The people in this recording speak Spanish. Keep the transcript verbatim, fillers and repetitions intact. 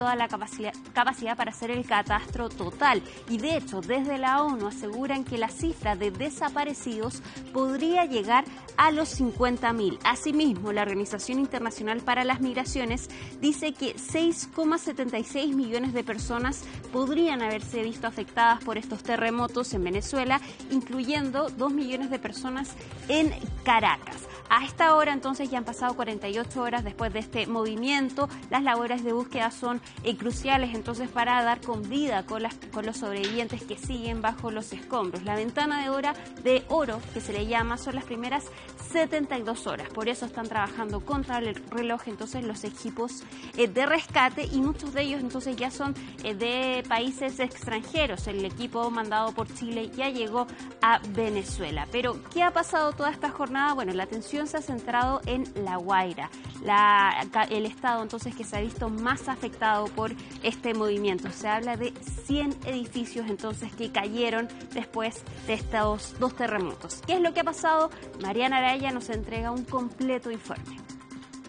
toda la capacidad, capacidad para hacer el catastro total. Y de hecho, desde la ONU aseguran que la cifra de desaparecidos podría llegar a los cincuenta mil. Asimismo, la Organización Internacional para las Migraciones dice que seis coma setenta y seis millones de personas podrían haberse visto afectadas por estos terremotos en Venezuela, incluyendo dos millones de personas en Caracas. A esta hora, entonces, ya han pasado cuarenta y ocho horas después de este movimiento. Las labores de búsqueda son eh, cruciales, entonces, para dar con vida con, las, con los sobrevivientes que siguen bajo los escombros. La ventana de hora de oro, que se le llama, son las primeras setenta y dos horas. Por eso están trabajando contra el reloj, entonces, los equipos eh, de rescate, y muchos de ellos, entonces, ya son eh, de países extranjeros. El equipo mandado por Chile ya llegó a Venezuela. Pero, ¿qué ha pasado toda esta jornada? Bueno, la atención se ha centrado en La Guaira, la, el estado entonces que se ha visto más afectado por este movimiento. Se habla de cien edificios entonces que cayeron después de estos dos terremotos. ¿Qué es lo que ha pasado? Mariana Araya nos entrega un completo informe.